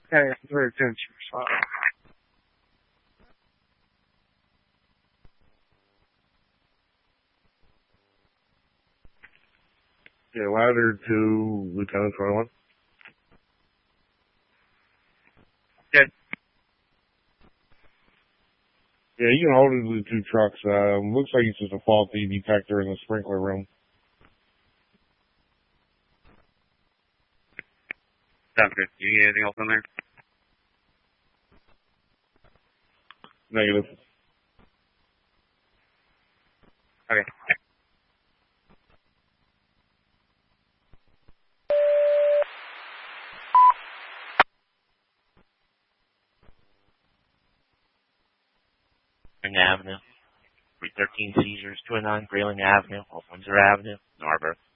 Okay, very attention. Yeah, ladder to Lieutenant 21. Good. Yeah, you can hold it to the two trucks. Looks like it's just a faulty detector in the sprinkler room. Sounds good. You need anything else in there? Negative. Okay. Grayling Avenue, 313 seizures, 209 Grayling Avenue, off Windsor Avenue, Narber.